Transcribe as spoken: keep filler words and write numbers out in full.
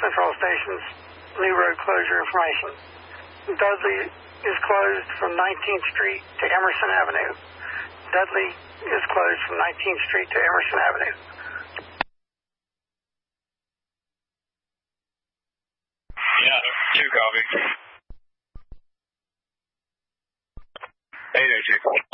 Central Station's new road closure information. Dudley is closed from nineteenth Street to Emerson Avenue. Dudley is closed from nineteenth Street to Emerson Avenue. Yeah, two copy. eight oh two.